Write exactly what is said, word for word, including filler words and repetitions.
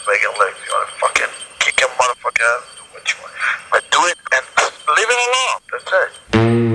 begging legs. You want to fucking kick your motherfucker ass, do what you want. But do it and leave it alone. That's it.